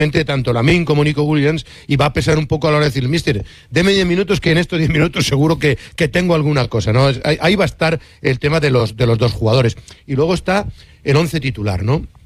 tanto Lamine como Nico Williams, y va a pesar un poco a la hora de decir, mister, deme 10 minutos, que en estos 10 minutos seguro que tengo alguna cosa, ¿no? Ahí va a estar el tema de los dos jugadores. Y luego está el 11 titular, ¿no?